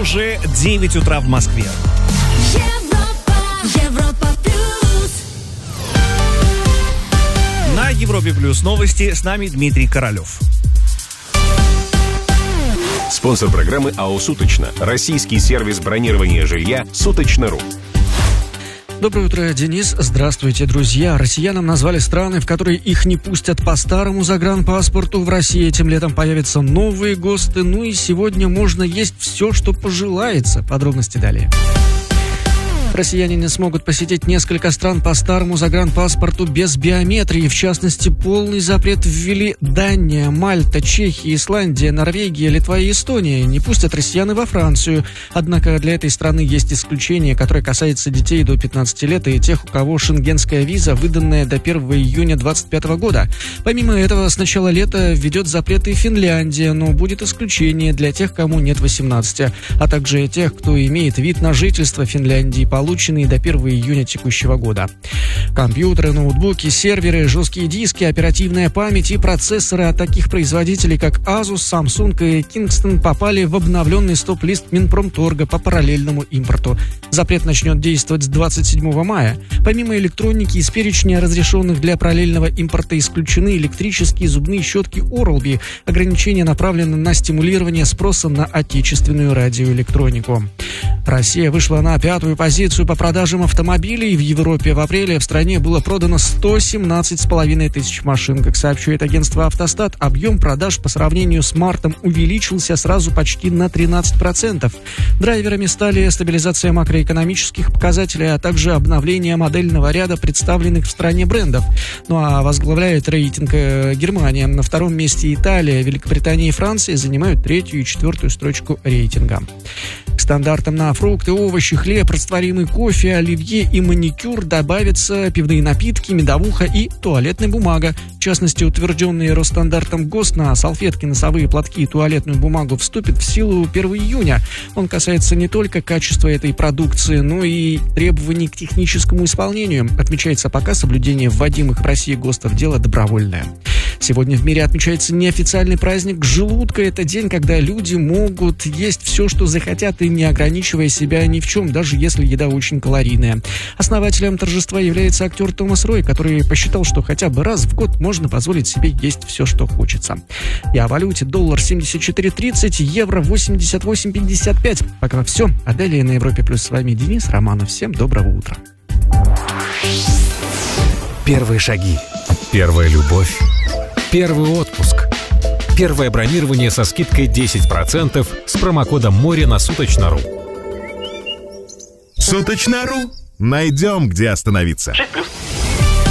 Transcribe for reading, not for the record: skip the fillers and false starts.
уже 9 утра в Москве. Европа плюс. На Европе плюс новости, с нами Дмитрий Королев. Спонсор программы АО «Суточно». Российский сервис бронирования жилья «Суточно.ру». Доброе утро, Денис. Здравствуйте, друзья. Россиянам назвали страны, в которые их не пустят по старому загранпаспорту. В России этим летом появятся новые ГОСТы. Ну и сегодня можно есть все, что пожелается. Подробности далее. Россияне не смогут посетить несколько стран по старому загранпаспорту без биометрии. В частности, полный запрет ввели Дания, Мальта, Чехия, Исландия, Норвегия, Литва и Эстония. Не пустят россиян и во Францию. Однако для этой страны есть исключение, которое касается детей до 15 лет и тех, у кого шенгенская виза, выданная до 1 июня 2025 года. Помимо этого, с начала лета введет запреты Финляндия, но будет исключение для тех, кому нет 18, а также тех, кто имеет вид на жительство Финляндии, полученные до 1 июня текущего года. Компьютеры, ноутбуки, серверы, жесткие диски, оперативная память и процессоры от таких производителей, как Asus, Samsung и Kingston, попали в обновленный стоп-лист Минпромторга по параллельному импорту. Запрет начнет действовать с 27 мая. Помимо электроники, из перечня разрешенных для параллельного импорта исключены электрические зубные щетки Oral-B. Ограничения направлены на стимулирование спроса на отечественную радиоэлектронику. Россия вышла на 5-ю позицию по продажам автомобилей. В Европе в апреле в стране было продано 117,5 тысяч машин. Как сообщает агентство «Автостат», объем продаж по сравнению с мартом увеличился сразу почти на 13%. Драйверами стали стабилизация макроэкономических показателей, а также обновление модельного ряда представленных в стране брендов. Ну а возглавляет рейтинг Германия. На втором месте Италия, Великобритания и Франция занимают 3-ю и 4-ю строчку рейтинга. К стандартам на фрукты, овощи, хлеб, растворимый кофе, оливье и маникюр добавятся пивные напитки, медовуха и туалетная бумага. В частности, утвержденный Росстандартом ГОСТ на салфетки, носовые платки и туалетную бумагу вступит в силу 1 июня. Он касается не только качества этой продукции, но и требований к техническому исполнению. Отмечается, пока соблюдение вводимых в России ГОСТов дело добровольное. Сегодня в мире отмечается неофициальный праздник желудка. Это день, когда люди могут есть все, что захотят, и не ограничивая себя ни в чем, даже если еда очень калорийная. Основателем торжества является актер Томас Рой, который посчитал, что хотя бы раз в год можно позволить себе есть все, что хочется. И о валюте: доллар 74.30, евро 88.55. Пока все. А далее на Европе плюс с вами Денис Романов. Всем доброго утра. Первые шаги. Первая любовь. Первый отпуск. Первое бронирование со скидкой 10% с промокодом МОРЕ на Суточно.ру. Суточно.ру. Найдем, где остановиться. 6+.